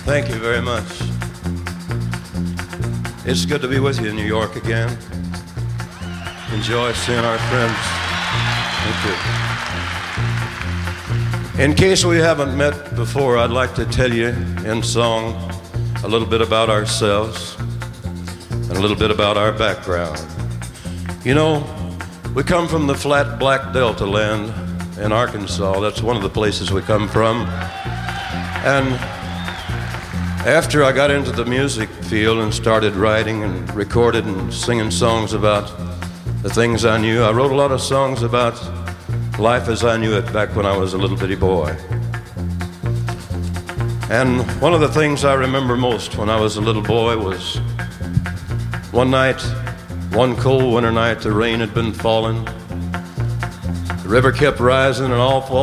Thank you very much. It's good to be with you in New York again. Enjoy seeing our friends. Thank you. In case we haven't met before, I'd like to tell you in song a little bit about ourselves and a little bit about our background. You know, we come from the flat black Delta land in Arkansas. That's one of the places we come from. And after I got into the music field and started writing and recorded and singing songs about the things I knew, I wrote a lot of songs about life as I knew it back when I was a little bitty boy. And one of the things I remember most when I was a little boy was one night, one cold winter night, the rain had been falling. The river kept rising and all